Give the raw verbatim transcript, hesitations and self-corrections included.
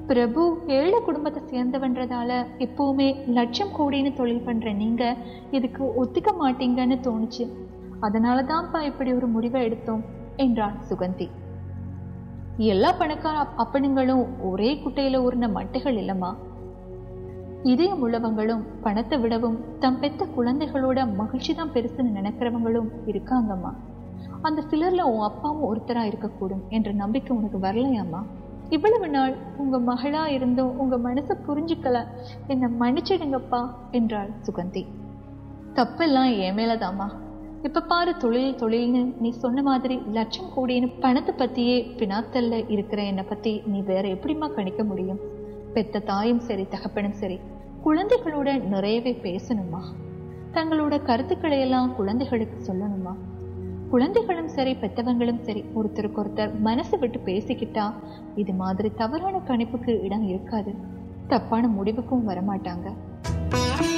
பிரபு ஏழை குடும்பத்தை சேர்ந்தவன்றதால எப்பவுமே லட்சம் கோடின்னு தொழில் பண்ற நீங்க இதுக்கு ஒத்துக்க மாட்டீங்கன்னு தோணுச்சு. அதனாலதான்ப்பா இப்படி ஒரு முடிவை எடுத்தோம் என்றாள் சுகந்தி. எல்லா பணக்கார அப்பனுங்களும் ஒரே குட்டையில ஊர்ன மட்டைகள் இல்லம்மா. இதயம் உள்ளவங்களும் பணத்தை விடவும் தம் பெத்த குழந்தைகளோட மகிழ்ச்சி தான் பெருசுன்னு நினைக்கிறவங்களும் இருக்காங்கம்மா. அந்த சிலர்ல உன் அப்பாவும் ஒருத்தரா இருக்கக்கூடும் என்ற நம்பிக்கை உனக்கு வரலையாம்மா? இவ்வளவு நாள் உங்க மகளா இருந்தும் உங்க மனசை புரிஞ்சுக்கல, என்னை மன்னிச்சிடுங்கப்பா என்றாள் சுகந்தி. தப்பெல்லாம் என் மேலதாம்மா. இப்ப பாரு, தொழில் தொழில்னு நீ சொன்ன மாதிரி லட்சம் கோடின்னு பணத்தை பத்தியே பினாத்தல்ல இருக்கிற என்னை பத்தி நீ வேற எப்படிமா கணிக்க முடியும்? பெத்த தாயும் சரி தகப்பனும் சரி குழந்தைகளோட நிறையவே பேசணுமா? தங்களோட கருத்துக்களை எல்லாம் குழந்தைகளுக்கு சொல்லணுமா? குழந்தைகளும் சரி பெத்தவங்களும் சரி ஒருத்தருக்கு ஒருத்தர் மனசு விட்டு பேசிக்கிட்டா இது மாதிரி தவறான கணிப்புக்கு இடம் இருக்காது, தப்பான முடிவுக்கும் வரமாட்டாங்க.